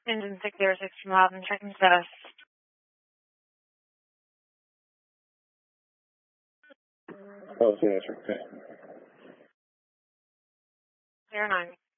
Engine 606 from Loudon, checking status. 0, okay. 09.